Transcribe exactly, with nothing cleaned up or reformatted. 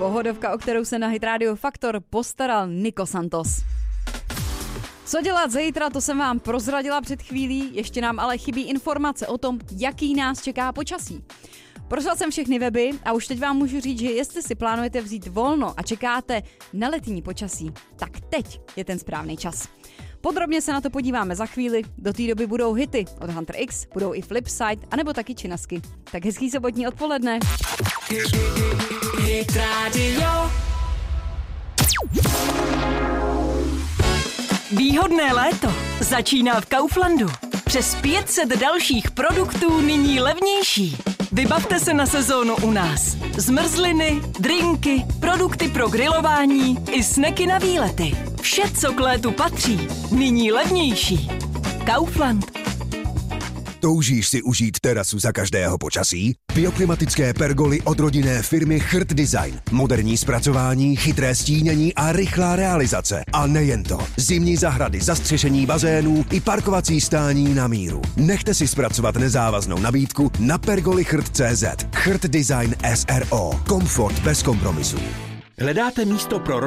Pohodovka, o kterou se na Hit Radio Faktor postaral Niko Santos. Co dělat zítra, to jsem vám prozradila před chvílí, ještě nám ale chybí informace o tom, jaký nás čeká počasí. Prošla jsem všechny weby a už teď vám můžu říct, že jestli si plánujete vzít volno a čekáte na letní počasí, tak teď je ten správný čas. Podrobně se na to podíváme za chvíli, do té doby budou hity od Hunter X, budou i Flipside, anebo taky činasky. Tak hezký sobotní odpoledne. Hit Radio. Výhodné léto začíná v Kauflandu. Přes pět set dalších produktů nyní levnější. Vybavte se na sezónu u nás. Zmrzliny, drinky, produkty pro grilování i sneky na výlety. Vše, co k létu patří, nyní levnější. Kaufland. Toužíš si užít terasu za každého počasí? Bioklimatické pergoly od rodinné firmy Chrt Design. Moderní zpracování, chytré stínění a rychlá realizace. A nejen to. Zimní zahrady, zastřešení bazénů i parkovací stání na míru. Nechte si zpracovat nezávaznou nabídku na pergoly chrt tečka cé zet. Chrt Design S R O. Komfort bez kompromisů. Hledáte místo pro